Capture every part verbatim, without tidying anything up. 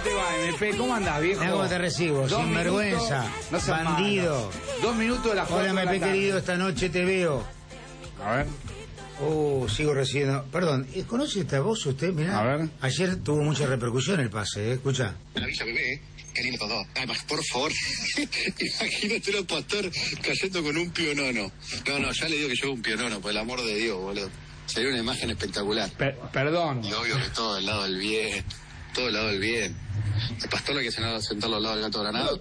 te va, M P? ¿Cómo andás, viejo? Mira cómo te recibo, Dos sinvergüenza, no seas bandido. malo. Dos minutos de la Hola, M P querido, esta noche te veo. A ver. Oh, sigo recibiendo. Perdón, ¿conoce esta voz usted? Mirá. A ver. Ayer tuvo mucha repercusión el pase, ¿eh? Escucha. Maravilla, bebé, ¿eh? Qué lindo todo. Además, por favor, imagínate a Pastor cayendo con un pionono. No, no, ya le digo que yo un pionono, por el amor de Dios, boludo. Sería una imagen espectacular. Per perdón. Y obvio que todo del lado del bien, todo del lado del bien. El Pastor lo que se nada sentarlo al lado del gato granado.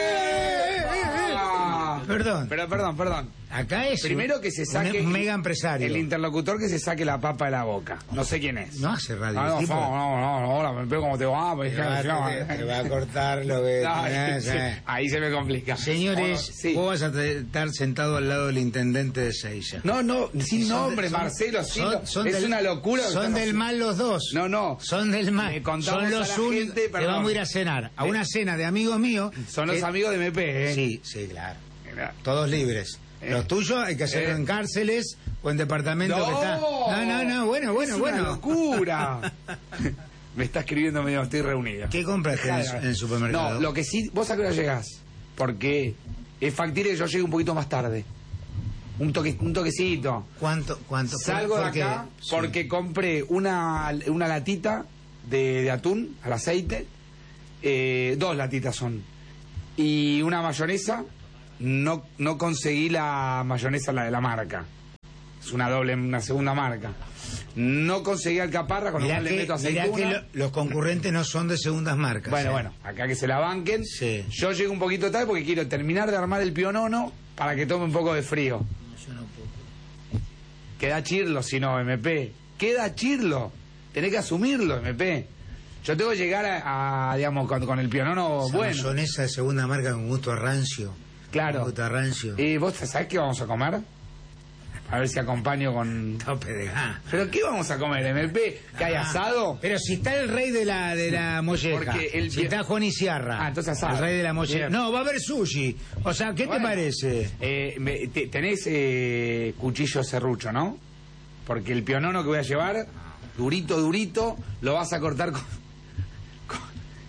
Ah, Perdón. Pero perdón, perdón. Acá es Primero que se saque un mega empresario. El interlocutor que se saque la papa de la boca. No sé quién es. No hace radio. Ah, no, tipo. no, no, no, no, hola, me pego como te va. Pues, Te va, te, te va a cortar lo que No, tenés, sí, eh. ahí se me complica. Señores, Oh, sí. vos vas a estar sentado al lado del intendente de Seiza. No, no, sin Son nombre, de- son- Marcelo, sí, son- no, son es del- una locura. lo que Son están del haciendo. mal los dos. No, no. Son del mal. Le contamos Son a los la únicos gente, que perdón. vamos a ir a cenar. A una cena de amigos míos. Son los que- amigos de M P, ¿eh? Sí, sí, claro. Mira. Todos libres. Eh. Los tuyos hay que hacerlo Eh. en cárceles o en departamentos No, que están. No, no, no, bueno, bueno, es bueno. Una locura. Me está escribiendo medio, estoy reunido. ¿Qué compraste en el, en el supermercado? No, lo que sí, vos a qué hora llegás. Porque es factible que yo llegue un poquito más tarde. Un toque, un toquecito. ¿Cuánto, cuánto? Salgo ¿Por de qué? acá Sí. porque compré una, una latita de, de atún al aceite. Eh, dos latitas son. Y una mayonesa. No, no conseguí la mayonesa, la de la marca. Es una doble, una segunda marca. No conseguí alcaparra, con lo Mirá cual le que, meto mirá aceituna. que lo- los concurrentes no son de segundas marcas. Bueno, ¿eh? bueno, acá que se la banquen. Sí. Yo llego un poquito tarde porque quiero terminar de armar el pionono para que tome un poco de frío. Yo no puedo. Queda chirlo si no, M P. Queda chirlo. Tenés que asumirlo, M P. Yo tengo que llegar a, a, digamos, con, con el pionono Esa bueno. mayonesa de segunda marca con gusto a rancio. Claro. Con gusto a rancio. ¿Y vos sabés qué vamos a comer? A ver si acompaño con... Tope de gas. ¿Pero qué vamos a comer, M P? ¿Que hay Ah, asado? Pero si está el rey de la de la molleja, Porque el- si está Juan Isiarra, Ah, entonces asado. el rey de la molleja. Bien. No, va a haber sushi. O sea, ¿qué Bueno. te parece? Eh, me- te- tenés eh, cuchillo serrucho, ¿no? Porque el pionono que voy a llevar, durito, durito, lo vas a cortar con... con-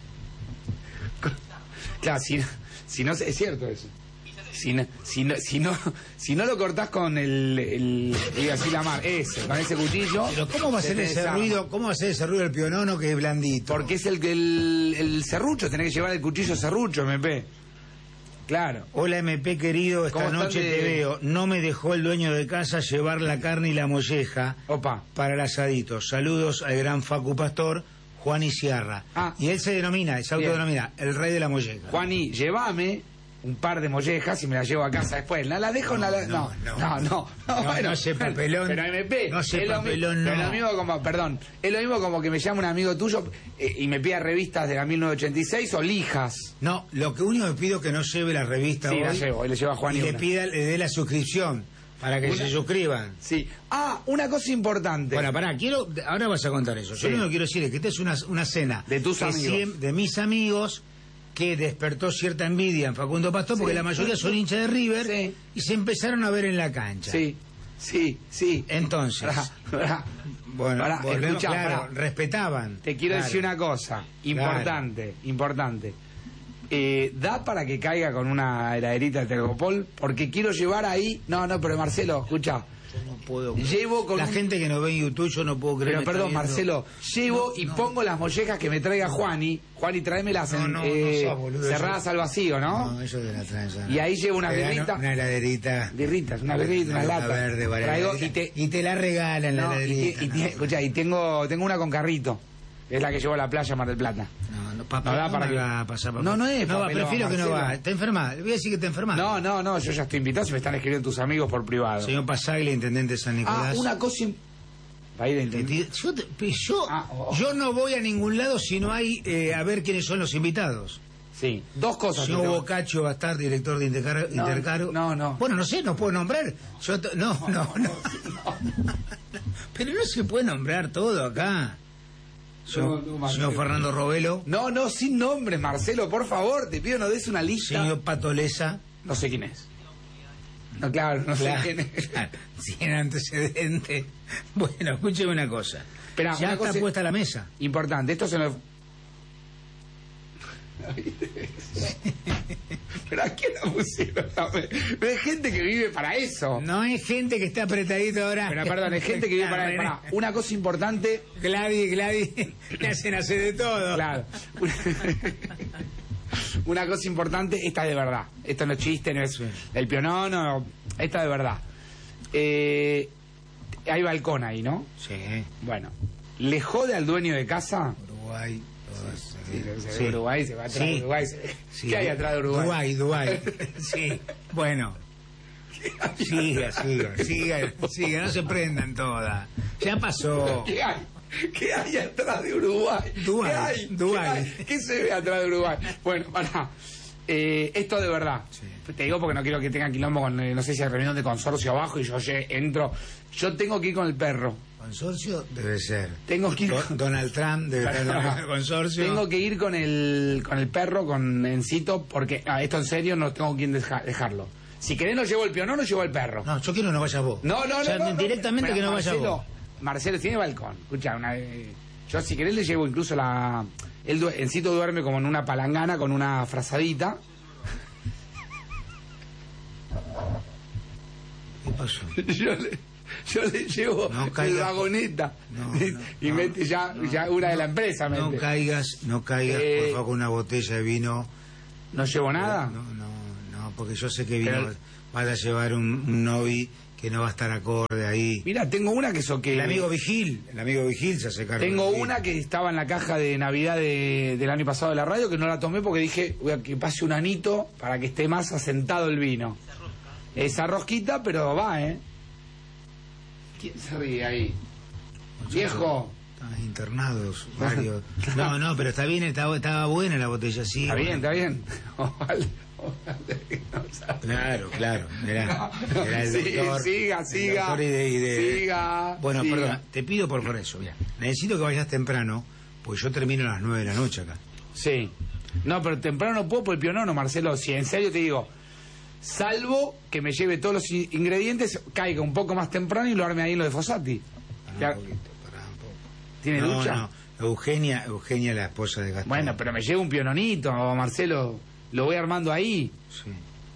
con- claro, si, si no... Es cierto eso. Si no, si no, si no, si no lo cortás con el, el iba a decir la mar, ese, con ese cuchillo... Pero ¿cómo va a se ser te ese desarma. ruido? ¿Cómo va a ser ese ruido del pionono que es blandito? Porque es el, el, el serrucho, tenés que llevar el cuchillo serrucho, M P. Claro. Hola M P querido, esta ¿Cómo están noche de- te veo. No me dejó el dueño de casa llevar la carne y la molleja Opa. para el asadito. Saludos al gran Facu Pastor, Juan Isiarra. Ah. Y él se denomina, se Bien. autodenomina, el rey de la molleja. Juaní, llévame un par de mollejas y me las llevo a casa después. ¿No las dejo? No, No, la- no, no, no, no, No, bueno, no ese papelón. Pero M P, No ese es lo papelón, mi- no. pero lo mismo como, perdón, es lo mismo como que me llama un amigo tuyo eh, y me pida revistas de la mil novecientos ochenta y seis o lijas. No, lo que único que pido es que no lleve la revista Sí, hoy la llevo, y le llevo a Juan y y le una. pida, le dé la suscripción para que Una- se suscriban. Sí. Ah, una cosa importante. Bueno, pará, quiero, ahora vas a contar eso. Yo Sí. lo único que quiero decir es que esta es una, una cena De tus que amigos. siem- de mis amigos que despertó cierta envidia en Facundo Pastor porque Sí. la mayoría son hinchas de River Sí. y se empezaron a ver en la cancha. Sí, sí, sí. Entonces, Pará, pará. bueno, Pará, volvemos, escuchá, claro, pará. respetaban. Te quiero Claro. decir una cosa importante, importante. Eh, ¿Da para que caiga con una heladerita de Tergopol? Porque quiero llevar ahí... No, no, pero Marcelo, escucha. Yo no puedo. Llevo con la un- gente que nos ve en YouTube, yo no puedo creer. Pero me está perdón, viendo. Marcelo, llevo No, y no. pongo las mollejas que me traiga Juani. Juani, tráemelas No, en, no, no eh, sos boludo, cerradas eso- al vacío, ¿no? No, eso de la tranza. Y ahí llevo una Te dan birrita. Una heladerita. Birritas, una birrita, una lata. verde, vale, Traigo heladerita. y te, y te la regalan la no, y, heladerita. te- y no. te- escuchá, y tengo, tengo una con carrito. Es la que llevo a la playa Mar del Plata. No, no, papá, No da no para me que- va a pasar papá. No, no es No va, papelón, prefiero que no Marcelo. va. Está enferma. Le voy a decir que está enferma. No, no, no, yo ya estoy invitado, si me están escribiendo tus amigos por privado. Señor Pasaglia, intendente de San Ah, Nicolás. una cosa... im- Va a ir a Te- entender. te- Yo, te- yo, Ah, oh. yo no voy a ningún lado si no hay eh, a ver quiénes son los invitados. Sí, dos cosas. Señor que tengo- Bocacho va a estar director de Intercar- No, Intercaro. no, no. Bueno, no sé, no puedo nombrar. Yo t- no, no, no. Pero no se puede nombrar todo acá. Señor, No, no, Marcelo. señor Fernando Robelo, No, no, sin nombres, Marcelo, por favor, te pido no des una lista. señor Patolesa. No sé quién es. No, claro, no Claro, sé quién es. claro, sin antecedente. Bueno, escúcheme una cosa. Esperá, ya una está cosa- puesta la mesa. Importante, esto se lo... ¿Pero a quién la pusieron? No, pero hay gente que vive para eso. No es gente que está apretadito ahora. Pero perdón, hay gente que vive para, para una cosa importante. Gladys, Gladys, le hacen hacer de todo. Claro. Una cosa importante, esta es de verdad. Esto no es chiste, no es el pionono, esta es de verdad. Eh, hay balcón ahí, ¿no? Sí. Bueno, ¿le jode al dueño de casa? Uruguay. Sí, se Sí. ve Uruguay, se va atrás Sí. de Uruguay. Se... Sí. ¿Qué hay atrás de Uruguay? Dubái, Dubái. Sí, bueno. Siga, siga, siga, siga, no se prendan todas. Ya pasó. ¿Qué hay? ¿Qué hay atrás de Uruguay? Dubái, ¿Qué hay? Dubái. ¿Qué hay? ¿Qué se ve atrás de Uruguay? Bueno, pará. Eh, esto de verdad. Sí. Te digo porque no quiero que tengan quilombo con, eh, no sé si hay reunión de consorcio abajo y yo oye, entro. Yo tengo que ir con el perro. Consorcio debe ser. Tengo que ir Do- con... Donald Trump debe estar en el consorcio. Tengo que ir con el, con el perro, con Encito, porque ah, esto en serio no tengo quien deja- dejarlo. Si querés no llevo el peón, no llevo el perro. No, yo quiero que no vayas vos. No, no, O sea, no, no, directamente no. que no vayas Marcelo, vos. Marcelo tiene balcón. Escucha, una, eh, yo si querés le llevo incluso la... Él, du- Encito duerme como en una palangana con una frazadita. ¿Qué pasó? Yo le, yo le llevo No el caigas. vagoneta. No, y no, y no, mete ya, no, ya una de la no, empresa. No mete. caigas, no caigas, Eh, por favor, con una botella de vino. ¿No llevo nada? No, no, no, porque yo sé que vino Pero- vas a llevar un, un novi que no va a estar acorde ahí. Mira, tengo una que eso que... El amigo Vigil, el amigo Vigil se hace cargo. Tengo del vino. una que estaba en la caja de Navidad de- del año pasado de la radio, que no la tomé porque dije, voy a que pase un anito para que esté más asentado el vino. Esa rosquita, pero va, ¿eh? ¿Quién se ríe ahí? Viejo. Están internados varios. No, no, pero está bien, estaba, estaba buena la botella, sí. Está bien, bueno. está bien. Ojalá, ojalá que no salga. Claro, claro. Era, era el Sí, doctor. siga, el siga, doctor y de- y de- siga, Bueno, siga. perdón, te pido por, por eso, mira. Necesito que vayas temprano, pues yo termino a las nueve de la noche acá. Sí. No, pero temprano no puedo por el pionono, Marcelo. Si en serio te digo, salvo que me lleve todos los i- ingredientes, caiga un poco más temprano y lo arme ahí en lo de Fossati. Pará Ya- un poquito, pará un poco. ¿Tiene no, ducha? No, Eugenia, Eugenia, la esposa de Gastón. Bueno, pero me llevo un piononito, Marcelo. Lo voy armando ahí. Sí.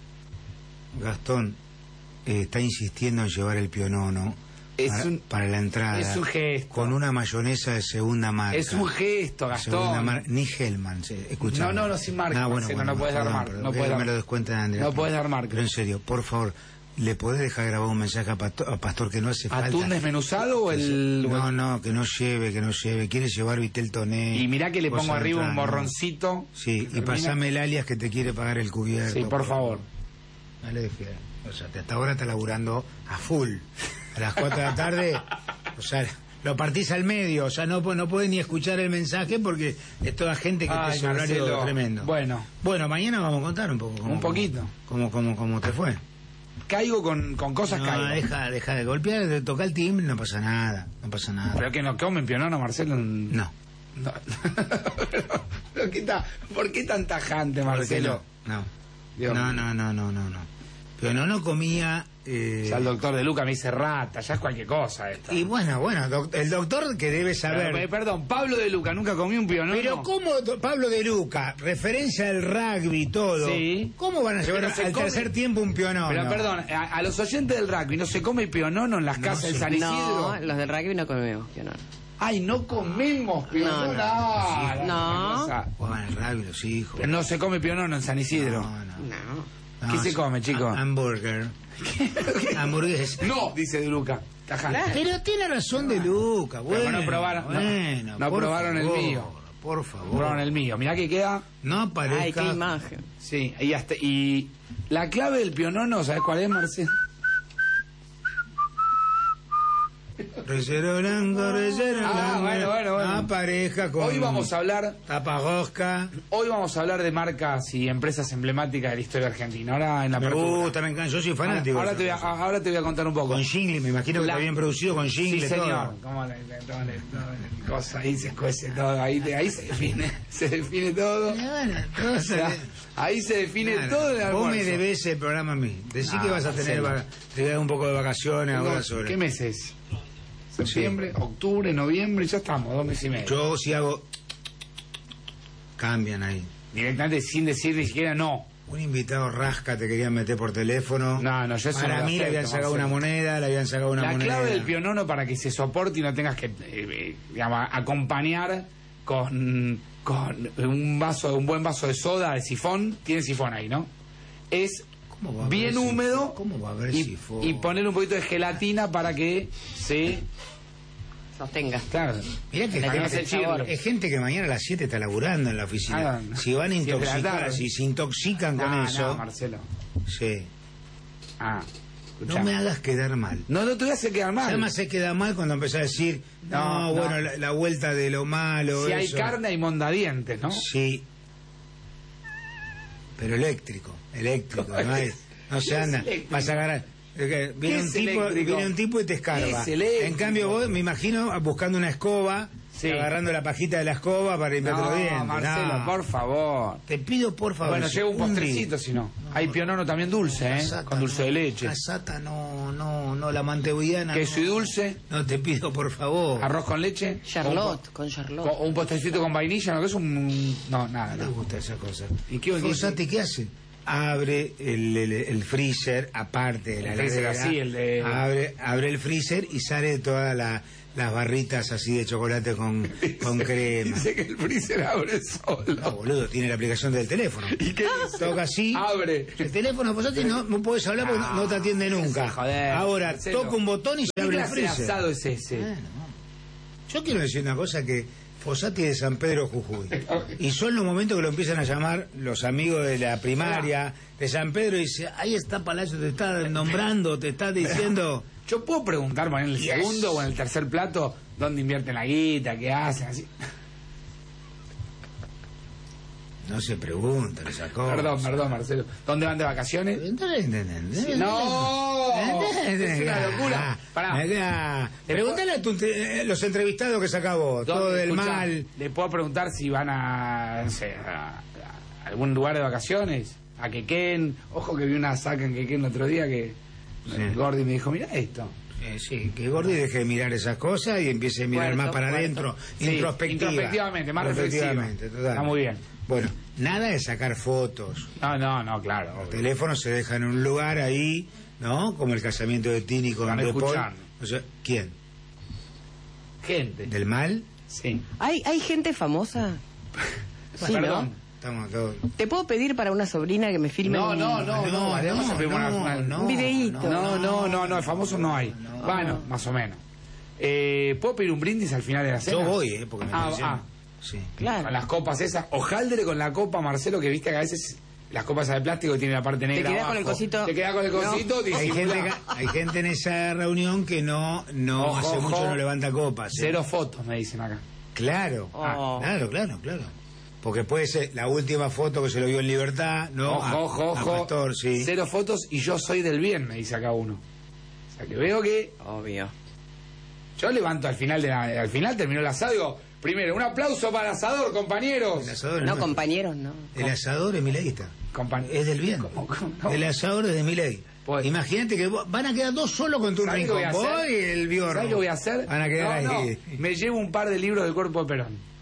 Gastón eh, está insistiendo en llevar el pionono Es para, un- para la entrada. es un gesto. Con una mayonesa de segunda marca. Es un gesto, De segunda Gastón. mar- Ni Hellman, se- escuchame. No, no, no, sin marca, No, bueno, Marcelo, bueno, no puedes perdón, dar marca, perdón, no que puedes me dar- lo descuentan, Andrea. no puedes dar marca. Pero en serio, por favor, ¿le podés dejar grabado un mensaje a Pastor, a Pastor que no hace falta? ¿Atún desmenuzado o el...? No, no, que no lleve, que no lleve. Quiere llevar Vitel Toné. Y mirá que le cosa pongo de arriba un entrada, ¿no? morroncito. Sí, y Termina- pasame el alias que te quiere pagar el cubierto. Sí, por favor. No le dejes. O sea, te- hasta ahora está laburando a full. A las cuatro de la tarde, o sea, lo partís al medio. O sea, no, pu- no puede ni escuchar el mensaje porque es toda gente que Ay, te horario Marcelo. tremendo. Bueno. Bueno, mañana vamos a contar un poco. Cómo, Un poquito. Cómo, cómo, cómo te fue. Caigo con, con cosas, No, caigo. deja, deja de golpear, de tocar el timbre, no pasa nada. No pasa nada. Pero que no comen pionono, Marcelo. No. No. pero, pero ¿qué ta- ¿por qué tan tajante, Marcelo? No. Dios No, mío. no, no, no, no, no. Pero no, no comía. Eh, Ya el doctor de Luca me dice rata, ya es cualquier cosa esta. y bueno, bueno, doc- el doctor que debe saber. Pero, eh, perdón, Pablo de Luca nunca comió un pionono. Pero ¿cómo, do- Pablo de Luca, referencia al rugby y todo, Sí. cómo van a llevar Pero se al come- tercer tiempo un pionono? Pero perdón, a, a los oyentes del rugby no se come pionono en las No, casas de sí. San Isidro. No, los del rugby no comemos pionono. Ay, no comemos pionono. No, no. Ah, la No. cosa. Juegan al rugby los hijos. Pero no se come pionono en San Isidro. No, no. No. ¿Qué No, se sí. come, chico? Ha- Hamburger. Hamburguesas. No, dice de Luca. Tajante. Pero tiene razón de Luca, bueno. no probaron- no, bueno, no por probaron el favor, mío. Por favor. Probaron el mío. Mirá que queda. No aparezca. Ay, qué imagen. Sí, y hasta y la clave del pionono, ¿sabes cuál es, Marcelo? Rellero blanco, rellero Ah, blanco. bueno, bueno, bueno. No aparezca con. Hoy vamos a hablar, Tapagosca. hoy vamos a hablar de marcas y empresas emblemáticas de la historia argentina. Ahora en la Me apertura. gusta, me encanta. Yo soy fanático. Ahora, ahora de te voy a, esas cosas. ahora te voy a contar un poco. Con jingle, me imagino que La- está bien producido con Sí, jingle señor. todo. ¿Cómo le, le- todo le- todo le- cosa, ahí se cuece todo, ahí, te- ahí se define, se define todo. Bueno, todo O sea, se- ahí se define Claro. todo el almuerzo. Vos me debés el programa a mí. Decí No, que vas a tener Marcelo. vaca- te voy a dar un poco de vacaciones Tengo- ahora sobre. ¿Qué meses? Septiembre, octubre, noviembre, ya estamos, dos meses y medio. Yo si hago cambian ahí. directamente sin decir ni siquiera no. Un invitado rasca te querían meter por teléfono. No, no, yo eso Para no lo mí le habían acepto, sacado Marcelo. una moneda, le habían sacado una La moneda. clave del pionono para que se soporte y no tengas que, eh, eh, digamos, acompañar con, con un vaso, un buen vaso de soda, de sifón, tiene sifón ahí, ¿no? Es ¿Cómo va a haber bien sifón? húmedo ¿Cómo va a haber y, sifón? y poner un poquito de gelatina para que se... Sostenga. Claro. Mirá que Le gente, tenés el sabor. es gente que mañana a las siete está laburando en la oficina. Ah, no. Si van a Siete de la intoxicar, tarde. si se intoxican con No, eso, no, Marcelo. sí. Ah, escuchá. No me hagas quedar mal. No, no te voy a hacer quedar mal. Además se queda mal cuando empezás a decir, no, No, no. bueno, la, la vuelta de lo malo. Si hay eso. carne hay mondadientes, ¿no? Sí. Pero eléctrico, eléctrico, no, hay- no se ¿Qué es anda. eléctrico? Vas a agarrar. eh, Viene un, es tipo, eléctrico? viene un tipo y te escarba. ¿Qué es eléctrico? En cambio vos, me imagino, buscando una escoba, Sí. agarrando la pajita de la escoba para limpiar los No, dientes. Marcelo, No. por favor. Te pido por favor. Bueno, lleva un postrecito, si no. Hay pionono también dulce, ¿eh? Casata, Con dulce no, de leche. Casata, no, no, no, la manteguiana. Queso no. y dulce. No, te pido por favor. Arroz con leche. Charlotte, con O un, Charlotte. po- o un postrecito con vainilla, ¿no? Que es un... No, nada, No me no. gusta esa cosa. ¿Y qué- Fossati, ¿qué hace? Abre el, el, el freezer, aparte de la El freezer heladera, así, el de- abre, abre el freezer y sale todas la- las barritas así de chocolate con, con crema. Dice que el freezer abre solo. No, boludo, tiene la aplicación del teléfono. ¿Y qué dice? Toca así. Abre. El teléfono, Fossati, no, no puedes hablar porque no, no te atiende nunca. Joder, Ahora, Marcelo. toca un botón y se ¿Qué abre el clase de freezer. asado es ese? Bueno, yo quiero decir una cosa que Fossati es de San Pedro Jujuy. Y son los momentos que lo empiezan a llamar los amigos de la primaria de San Pedro y dice, ahí está Palacio, te está nombrando, te está diciendo... Yo puedo preguntarme en el Yes. segundo o en el tercer plato dónde invierten la guita, qué hacen, así. No se preguntan esas cosas. Perdón, perdón, Marcelo. ¿Dónde van de vacaciones? Sí, ¡No! Es una locura. Pará. Pregúntale a tu- eh, los entrevistados que saca vos, todo ¿Dónde? del Escuchá, mal. ¿Le puedo preguntar si van a, no sé, a, a algún lugar de vacaciones? A Quequén. Ojo que vi una saca en Quequén el otro día que Sí. Gordy me dijo, mira esto. Eh, sí, que Gordi deje de mirar esas cosas y empiece a mirar Puerto, más para puerto. adentro, Sí, introspectiva. introspectivamente, más reflexiva. Introspectivamente, total. Está muy bien. Bueno, nada de sacar fotos. No, no, no, claro. El obvio. teléfono se deja en un lugar ahí, ¿no? Como el casamiento de Tini con Están De Paul. escuchando. O sea, ¿quién? Gente. ¿Del mal? Sí. ¿Hay, ¿Hay gente famosa? Sí, Perdón. ¿no? Estamos todos... ¿Te puedo pedir para una sobrina que me filme No, un- no, no, no. no, Además, no, pedimos una- no, una- no, un videíto? No, no, no, no, famosos no hay. Bueno, más o menos. Eh, ¿Puedo pedir un brindis al final de la cena? Yo voy, ¿eh? Porque me Ah, parecen- ah. Sí. Claro. Con las copas esas. Hojaldre con la copa, Marcelo, que viste que a veces las copas esas de plástico tienen la parte negra quedás abajo. con el cosito. Te quedás con el No. cosito. Hay disimulá. gente, que- hay gente en esa reunión que no, no Ojo, hace ojo. mucho no levanta copas. ¿eh? Cero fotos, me dicen acá. Claro, Oh. claro, claro, claro. Porque puede ser la última foto que se lo vio en libertad, ¿no? Ojo, A- ojo, a ojo. Pastor, sí. Cero fotos y yo soy del bien, me dice acá uno. O sea que veo que Obvio. yo levanto al final de la, al final terminó el asado, digo, primero, un aplauso para el asador, compañeros. El asador, No, es- compañeros, no. el asador es mileísta. Compa- Es del bien. ¿Cómo, cómo, cómo? El asador es de Milei. Pues- Imagínate que vos- van a quedar dos solos con tu ¿Sabés qué rincón. voy a Vos hacer? y el biorro. ¿Sabés qué voy a hacer? Van a quedar No, ahí. no, me llevo un par de libros del cuerpo de Perón.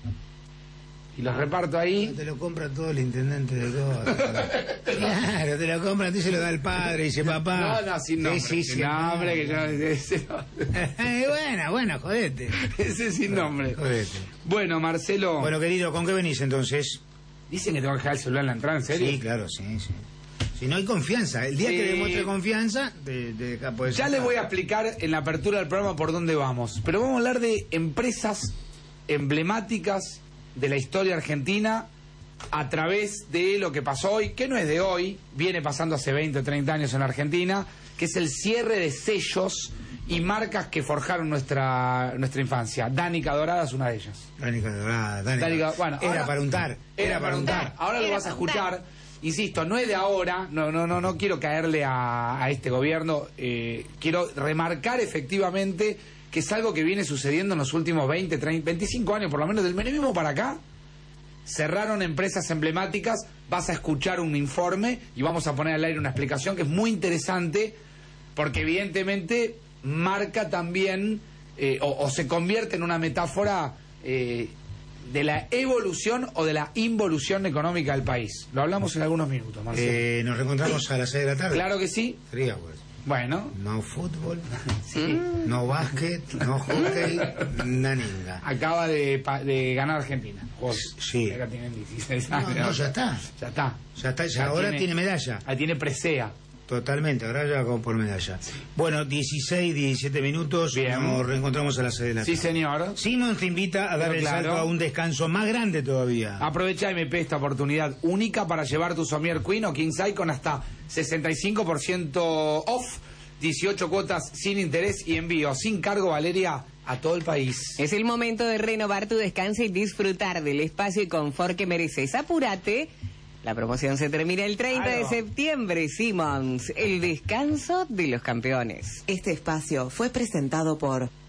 Y los reparto ahí. Te lo compra todo el intendente de cosas. Claro, te lo compra, a ti se lo da el padre y dice papá. No, no, sin nombre. Sí, sí, sin sí. nombre, que yo no- ese, Eh, bueno, bueno, jodete. ese sin nombre. Jodete. Bueno, Marcelo, Bueno, querido, ¿con qué venís entonces? dicen que tengo que dejar el celular en la entrada, ¿en serio? Sí, claro, sí, sí. Si no hay confianza, el día Sí. que demuestre confianza, te, te deja poder Ya sacar. les voy a explicar en la apertura del programa por dónde vamos. Pero vamos a hablar de empresas emblemáticas de la historia argentina a través de lo que pasó hoy, que no es de hoy, viene pasando hace veinte o treinta años en la Argentina, que es el cierre de sellos y marcas que forjaron nuestra nuestra infancia. Danica Dorada es una de ellas. Danica Dorada, Danica. Danica- bueno, era ahora- para untar. Era para untar. Ahora lo Era vas a para untar. escuchar. Insisto, no es de ahora, no, no, no, no quiero caerle a, a este gobierno. eh, quiero remarcar efectivamente que es algo que viene sucediendo en los últimos veinte, treinta, veinticinco años, por lo menos del menemismo para acá. Cerraron empresas emblemáticas, vas a escuchar un informe y vamos a poner al aire una explicación que es muy interesante, porque evidentemente marca también, eh, o, o se convierte en una metáfora eh, de la evolución o de la involución económica del país. Lo hablamos en algunos minutos, Marcelo. Eh, nos reencontramos a las seis de la tarde. Claro que sí. Sería, pues. Bueno. No fútbol, Sí. no básquet, no hockey, naninga. Acaba de, pa- de ganar Argentina. Jugó- Sí. Acá tienen dieciséis No, años. no, ya está. Ya está. Ya está, ya ahora tiene medalla. Ahí tiene presea. Totalmente, ahora ya como por medalla. Bueno, dieciséis, diecisiete minutos, Bien. nos reencontramos a las seis de la Sí, tarde. señor. Simón te invita a dar Pero el claro. salto a un descanso más grande todavía. Aprovecha M P esta oportunidad única para llevar tu Somier Queen o King Size con hasta sesenta y cinco por ciento off, dieciocho cuotas sin interés y envío sin cargo, Valeria, a todo el país. Es el momento de renovar tu descanso y disfrutar del espacio y confort que mereces. Apúrate. La promoción se termina el treinta Claro. de septiembre. Simmons, el descanso de los campeones. Este espacio fue presentado por